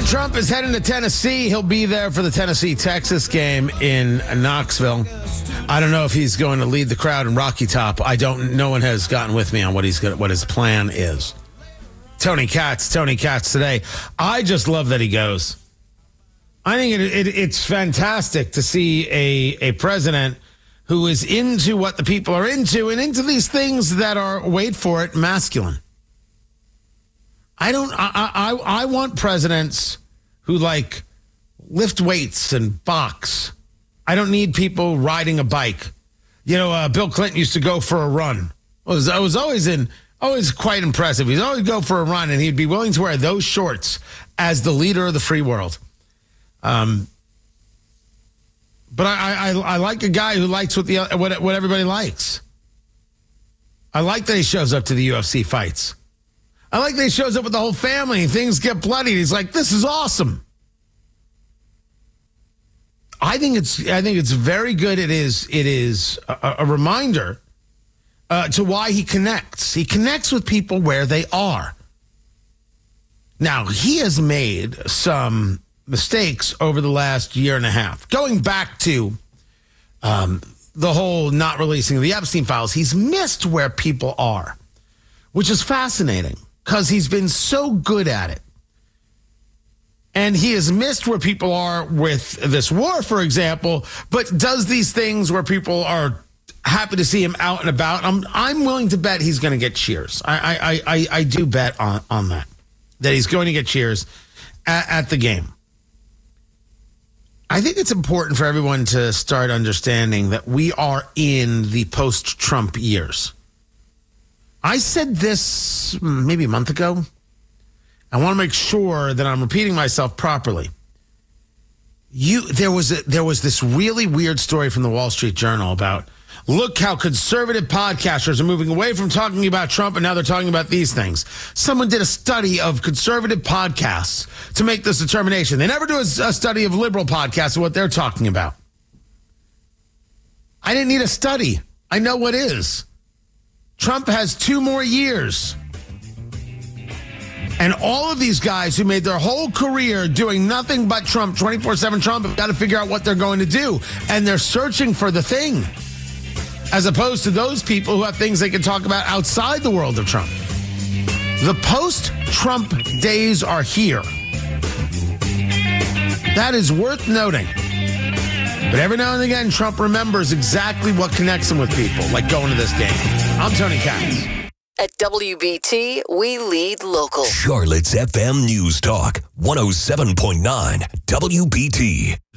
President Trump is heading to Tennessee. He'll be there for the Tennessee-Texas game in Knoxville. I don't know if he's going to lead the crowd in Rocky Top. No one has gotten with me on what his plan is. Tony Katz today. I just love that he goes. I think it's fantastic to see a president who is into what the people are into and into these things that are, wait for it, masculine. I want presidents who lift weights and box. I don't need people riding a bike. Bill Clinton used to go for a run. I was always quite impressive. He'd always go for a run, and he'd be willing to wear those shorts as the leader of the free world. But I like a guy who likes what everybody likes. I like that he shows up to the UFC fights. I like that he shows up with the whole family and things get bloody. He's like, this is awesome. I think it's very good. It is a reminder to why he connects. He connects with people where they are. Now, he has made some mistakes over the last year and a half. Going back to the whole not releasing of the Epstein files, he's missed where people are, which is fascinating because he's been so good at it. And he has missed where people are with this war, for example, but does these things where people are happy to see him out and about. I'm willing to bet he's going to get cheers. I do bet on that he's going to get cheers at the game. I think it's important for everyone to start understanding that we are in the post-Trump years. I said this maybe a month ago. I want to make sure that I'm repeating myself properly. There was this really weird story from the Wall Street Journal about, look how conservative podcasters are moving away from talking about Trump, and now they're talking about these things. Someone did a study of conservative podcasts to make this determination. They never do a study of liberal podcasts and what they're talking about. I didn't need a study. I know what is. Trump has 2 more years. And all of these guys who made their whole career doing nothing but Trump, 24/7 Trump, have got to figure out what they're going to do. And they're searching for the thing, as opposed to those people who have things they can talk about outside the world of Trump. The post-Trump days are here. That is worth noting. But every now and again, Trump remembers exactly what connects him with people, like going to this game. I'm Tony Katz. At WBT, we lead local. Charlotte's FM News Talk, 107.9 WBT.